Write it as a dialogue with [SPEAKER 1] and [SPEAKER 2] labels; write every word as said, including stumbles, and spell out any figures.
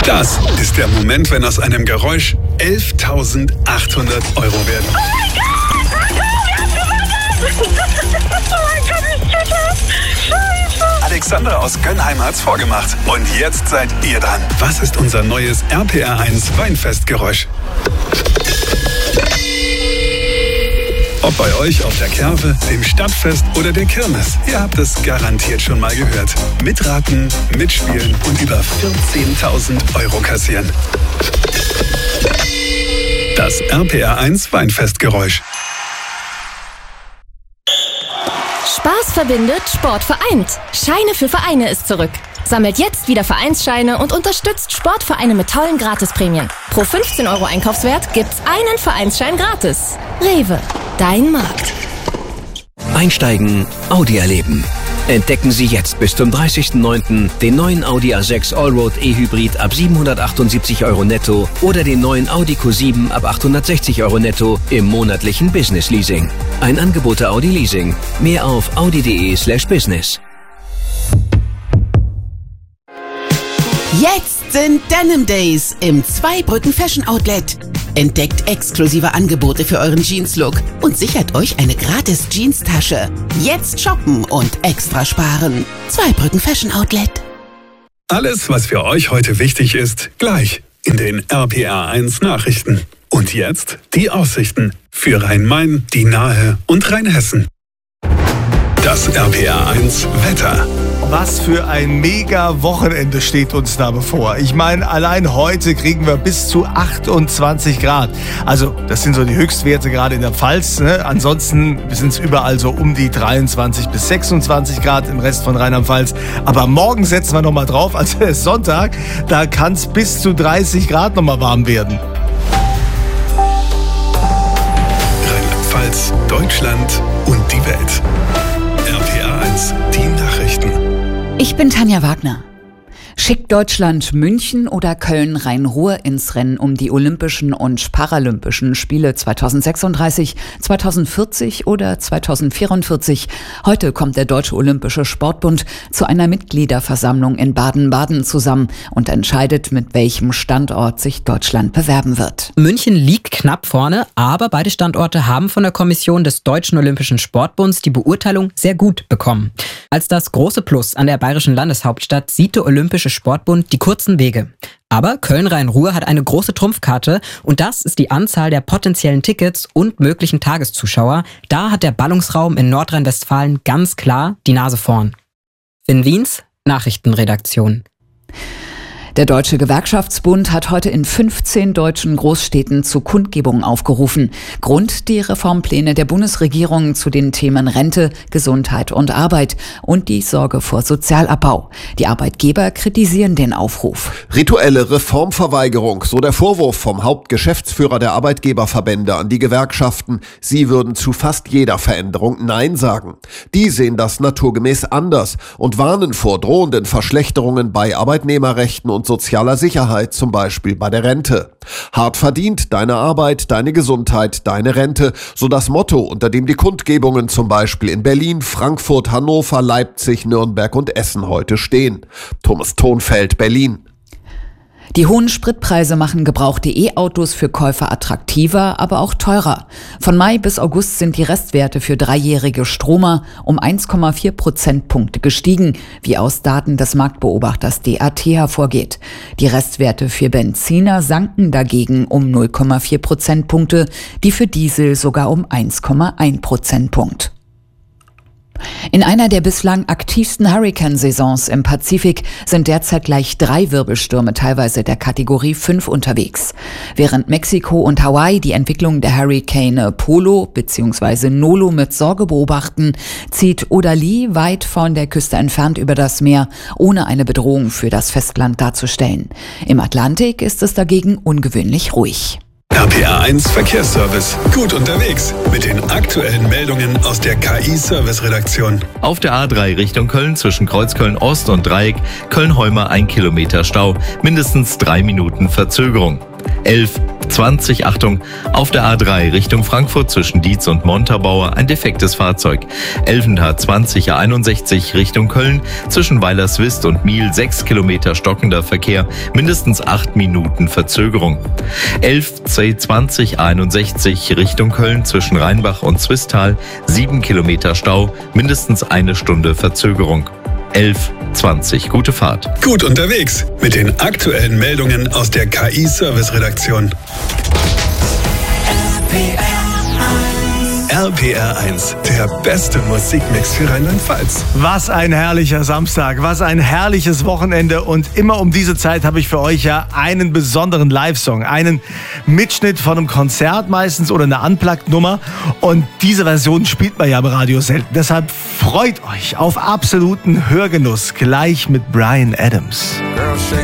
[SPEAKER 1] Das ist der Moment, wenn aus einem Geräusch elftausendachthundert Euro werden.
[SPEAKER 2] Oh mein Gott! Oh mein Gott, ich tue das! Scheiße!
[SPEAKER 1] Alexander aus Gönnheim hat's vorgemacht. Und jetzt seid ihr dran. Was ist unser neues R P R eins Weinfestgeräusch? Ob bei euch auf der Kerwe, dem Stadtfest oder der Kirmes, ihr habt es garantiert schon mal gehört. Mitraten, mitspielen und über vierzehntausend Euro kassieren. Das R P R eins Weinfestgeräusch.
[SPEAKER 3] Spaß verbindet, Sport vereint. Scheine für Vereine ist zurück. Sammelt jetzt wieder Vereinsscheine und unterstützt Sportvereine mit tollen Gratisprämien. Pro fünfzehn Euro Einkaufswert gibt's einen Vereinsschein gratis. Rewe, dein Markt.
[SPEAKER 4] Einsteigen, Audi erleben. Entdecken Sie jetzt bis zum dreißigsten neunten den neuen Audi A sechs Allroad E-Hybrid ab siebenhundertachtundsiebzig Euro netto oder den neuen Audi Q sieben ab achthundertsechzig Euro netto im monatlichen Business Leasing. Ein Angebot der Audi Leasing. Mehr auf audi.de slash business.
[SPEAKER 5] Jetzt sind Denim Days im Zweibrücken Fashion Outlet. Entdeckt exklusive Angebote für euren Jeans-Look und sichert euch eine gratis Jeans-Tasche. Jetzt shoppen und extra sparen. Zweibrücken Fashion Outlet.
[SPEAKER 1] Alles, was für euch heute wichtig ist, gleich in den R P R eins Nachrichten. Und jetzt die Aussichten für Rhein-Main, die Nahe und Rheinhessen. Das R P R eins Wetter.
[SPEAKER 6] Was für ein mega Wochenende steht uns da bevor. Ich meine, allein heute kriegen wir bis zu achtundzwanzig Grad. Also das sind so die Höchstwerte gerade in der Pfalz. Ne? Ansonsten sind es überall so um die dreiundzwanzig bis sechsundzwanzig Grad im Rest von Rheinland-Pfalz. Aber morgen setzen wir nochmal drauf, also es ist Sonntag, da kann es bis zu dreißig Grad nochmal warm werden.
[SPEAKER 1] Rheinland-Pfalz, Deutschland und die Welt. R P R eins, die Nachrichten.
[SPEAKER 7] Ich bin Tanja Wagner. Schickt Deutschland München oder Köln-Rhein-Ruhr ins Rennen um die Olympischen und Paralympischen Spiele zweitausendsechsunddreißig, zweitausendvierzig oder zweitausendvierundvierzig? Heute kommt der Deutsche Olympische Sportbund zu einer Mitgliederversammlung in Baden-Baden zusammen und entscheidet, mit welchem Standort sich Deutschland bewerben wird.
[SPEAKER 8] München liegt knapp vorne, aber beide Standorte haben von der Kommission des Deutschen Olympischen Sportbunds die Beurteilung sehr gut bekommen. Als das große Plus an der bayerischen Landeshauptstadt sieht der Olympische Sportbund die kurzen Wege. Aber Köln-Rhein-Ruhr hat eine große Trumpfkarte und das ist die Anzahl der potenziellen Tickets und möglichen Tageszuschauer. Da hat der Ballungsraum in Nordrhein-Westfalen ganz klar die Nase vorn. Finn Wiens, Nachrichtenredaktion.
[SPEAKER 7] Der Deutsche Gewerkschaftsbund hat heute in fünfzehn deutschen Großstädten zu Kundgebungen aufgerufen. Grund die Reformpläne der Bundesregierung zu den Themen Rente, Gesundheit und Arbeit und die Sorge vor Sozialabbau. Die Arbeitgeber kritisieren den Aufruf.
[SPEAKER 9] Rituelle Reformverweigerung, so der Vorwurf vom Hauptgeschäftsführer der Arbeitgeberverbände an die Gewerkschaften. Sie würden zu fast jeder Veränderung Nein sagen. Die sehen das naturgemäß anders und warnen vor drohenden Verschlechterungen bei Arbeitnehmerrechten und sozialer Sicherheit, zum Beispiel bei der Rente. Hart verdient, deine Arbeit, deine Gesundheit, deine Rente, so das Motto, unter dem die Kundgebungen zum Beispiel in Berlin, Frankfurt, Hannover, Leipzig, Nürnberg und Essen heute stehen. Thomas Thonfeld, Berlin.
[SPEAKER 7] Die hohen Spritpreise machen gebrauchte E-Autos für Käufer attraktiver, aber auch teurer. Von Mai bis August sind die Restwerte für dreijährige Stromer um eins Komma vier Prozentpunkte gestiegen, wie aus Daten des Marktbeobachters D A T hervorgeht. Die Restwerte für Benziner sanken dagegen um null Komma vier Prozentpunkte, die für Diesel sogar um eins Komma eins Prozentpunkt. In einer der bislang aktivsten Hurrikansaisons im Pazifik sind derzeit gleich drei Wirbelstürme teilweise der Kategorie fünf unterwegs. Während Mexiko und Hawaii die Entwicklung der Hurrikane Polo bzw. Nolo mit Sorge beobachten, zieht Odalie weit von der Küste entfernt über das Meer, ohne eine Bedrohung für das Festland darzustellen. Im Atlantik ist es dagegen ungewöhnlich ruhig.
[SPEAKER 1] R P R eins Verkehrsservice. Gut unterwegs mit den aktuellen Meldungen aus der K I-Service-Redaktion.
[SPEAKER 10] Auf der A drei Richtung Köln zwischen Kreuzköln Ost und Dreieck, Köln-Heumer ein Kilometer Stau, mindestens drei Minuten Verzögerung. elf zwanzig, Achtung, auf der A drei Richtung Frankfurt zwischen Dietz und Montabaur ein defektes Fahrzeug. Elfenthal zwanzig A einundsechzig Richtung Köln zwischen Weilerswist und Miel sechs Kilometer stockender Verkehr, mindestens acht Minuten Verzögerung. elf C zwanzig A einundsechzig Richtung Köln zwischen Rheinbach und Zwistal sieben Kilometer Stau, mindestens eine Stunde Verzögerung. elf zwanzig. Gute Fahrt.
[SPEAKER 1] Gut unterwegs mit den aktuellen Meldungen aus der K I-Service-Redaktion. R P R eins, der beste Musikmix für Rheinland-Pfalz.
[SPEAKER 6] Was ein herrlicher Samstag, was ein herrliches Wochenende. Und immer um diese Zeit habe ich für euch ja einen besonderen Live-Song, einen Mitschnitt von einem Konzert meistens oder eine Unplugged-Nummer. Und diese Version spielt man ja im Radio selten. Deshalb freut euch auf absoluten Hörgenuss gleich mit Bryan Adams.